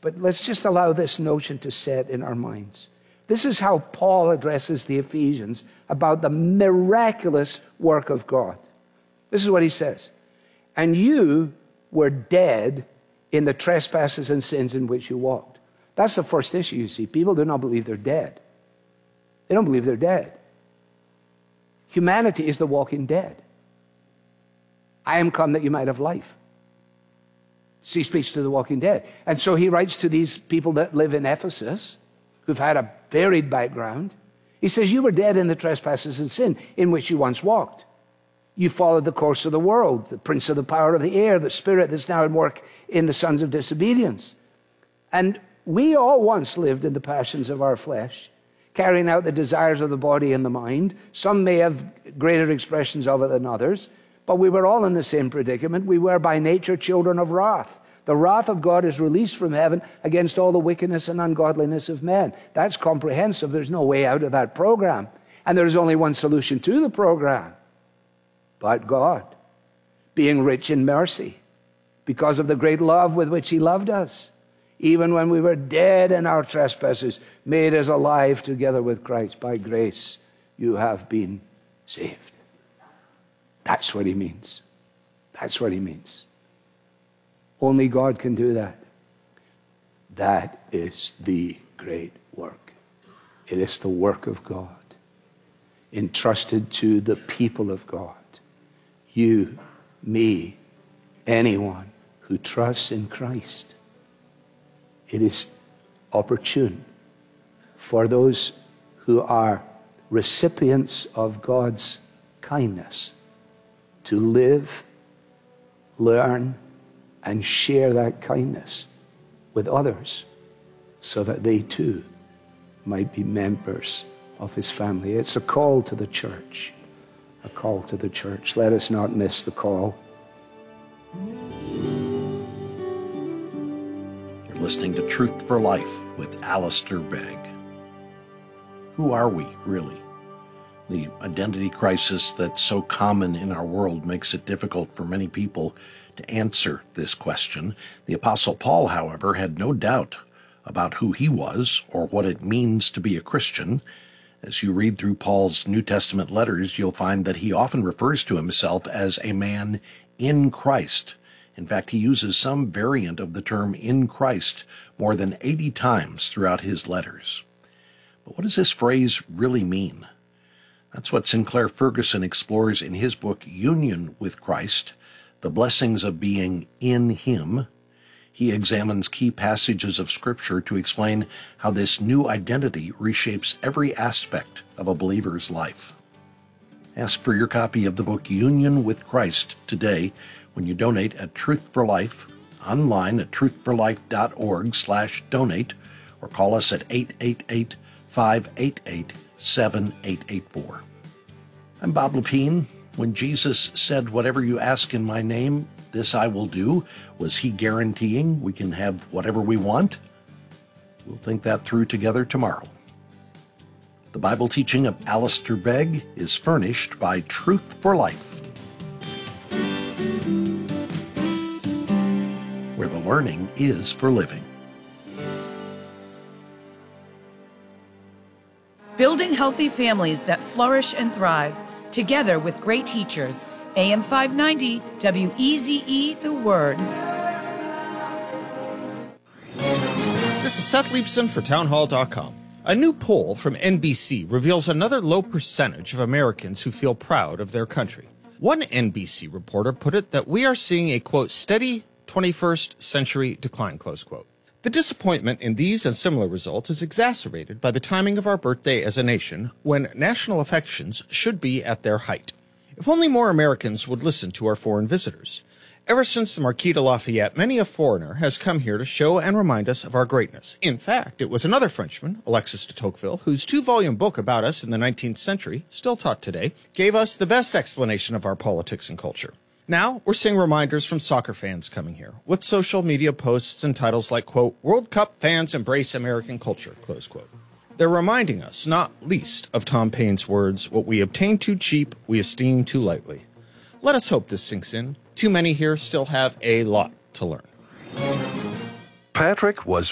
But let's just allow this notion to set in our minds. This is how Paul addresses the Ephesians about the miraculous work of God. This is what he says. And you were dead in the trespasses and sins in which you walked. That's the first issue, you see. People do not believe they're dead. They don't believe they're dead. Humanity is the walking dead. I am come that you might have life. So he speaks to the walking dead. And so he writes to these people that live in Ephesus, who've had a varied background. He says, you were dead in the trespasses and sin in which you once walked. You followed the course of the world, the prince of the power of the air, the spirit that's now at work in the sons of disobedience. And we all once lived in the passions of our flesh, carrying out the desires of the body and the mind. Some may have greater expressions of it than others, but we were all in the same predicament. We were by nature children of wrath. The wrath of God is released from heaven against all the wickedness and ungodliness of men. That's comprehensive. There's no way out of that program. And there's only one solution to the program. But God, being rich in mercy, because of the great love with which he loved us, even when we were dead in our trespasses, made us alive together with Christ. By grace you have been saved. That's what he means. That's what he means. Only God can do that. That is the great work. It is the work of God, entrusted to the people of God. You, me, anyone who trusts in Christ. It is opportune for those who are recipients of God's kindness to live, learn, and share that kindness with others so that they too might be members of his family. It's a call to the church, a call to the church. Let us not miss the call. You're listening to Truth for Life with Alistair Begg. Who are we, really? The identity crisis that's so common in our world makes it difficult for many people to answer this question. The Apostle Paul, however, had no doubt about who he was or what it means to be a Christian. As you read through Paul's New Testament letters, you'll find that he often refers to himself as a man in Christ. In fact, he uses some variant of the term in Christ more than 80 times throughout his letters. But what does this phrase really mean? That's what Sinclair Ferguson explores in his book, Union with Christ, The Blessings of Being in Him. He examines key passages of Scripture to explain how this new identity reshapes every aspect of a believer's life. Ask for your copy of the book Union with Christ today when you donate at Truth for Life, online at truthforlife.org/donate, or call us at 888-588-7884. I'm Bob Lepine. When Jesus said, "Whatever you ask in my name, this I will do," was he guaranteeing we can have whatever we want? We'll think that through together tomorrow. The Bible teaching of Alistair Begg is furnished by Truth for Life, where the learning is for living. Building healthy families that flourish and thrive, together with great teachers. AM 590, WEZE, The Word. This is Seth Leibson for Townhall.com. A new poll from NBC reveals another low percentage of Americans who feel proud of their country. One NBC reporter put it that we are seeing a, quote, steady 21st century decline, close quote. The disappointment in these and similar results is exacerbated by the timing of our birthday as a nation, when national affections should be at their height. If only more Americans would listen to our foreign visitors. Ever since the Marquis de Lafayette, many a foreigner has come here to show and remind us of our greatness. In fact, it was another Frenchman, Alexis de Tocqueville, whose 2-volume book about us in the 19th century, still taught today, gave us the best explanation of our politics and culture. Now, we're seeing reminders from soccer fans coming here, with social media posts and titles like, quote, World Cup fans embrace American culture, close quote. They're reminding us, not least, of Tom Paine's words, what we obtain too cheap, we esteem too lightly. Let us hope this sinks in. Too many here still have a lot to learn. Patrick was